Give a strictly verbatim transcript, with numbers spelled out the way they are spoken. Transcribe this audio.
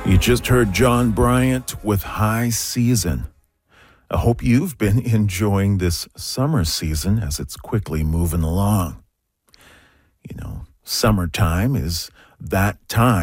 You just heard John Bryant with High Season. I hope you've been enjoying this summer season as it's quickly moving along. You know, summertime is that time